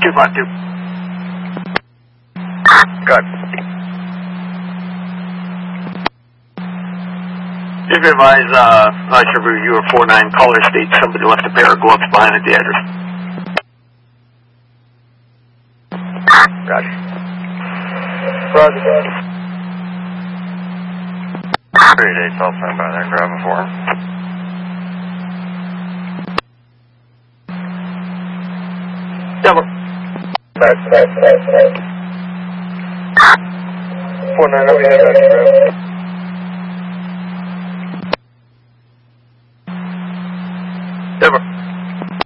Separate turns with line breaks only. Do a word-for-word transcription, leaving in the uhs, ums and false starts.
two five two.
Good.
Just advise, uh, I should review a four nine caller state somebody left a pair of gloves behind at the address.
Gotcha.
Roger, Roger.
three eight, I'll stand by there and grab him for him.
Double.
Back, back, back, back. four nine, let me head back to grab.